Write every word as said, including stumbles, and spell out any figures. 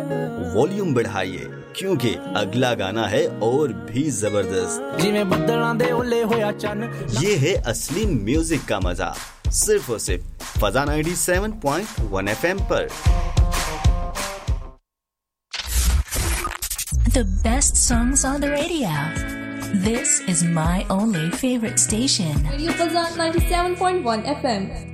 Volume बढ़ाइए क्योंकि अगला गाना है और भी जबरदस्त। ये है असली म्यूजिक का मजा, सिर्फ और सिर्फ फजा ninety-seven point one F M पर। The best songs on the radio. This is my only favorite station. Radio Fazan ninety-seven point one F M.